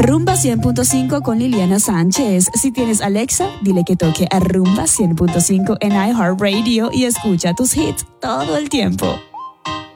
Rumba 100.5 con Liliana Sánchez. Si tienes Alexa, dile que toque a Rumba 100.5 en iHeartRadio y escucha tus hits todo el tiempo.